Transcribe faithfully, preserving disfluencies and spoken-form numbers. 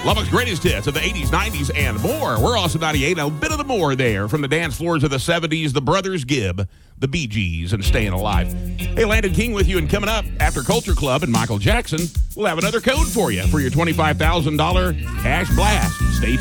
Lubbock's greatest hits of the eighties, nineties, and more. We're also ninety-eight, a bit of the more there from the dance floors of the seventies, the Brothers Gibb, the Bee Gees, and Staying Alive. Hey, Landon King with you, and coming up after Culture Club and Michael Jackson, we'll have another code for you for your twenty-five thousand dollars cash blast. Stay tuned.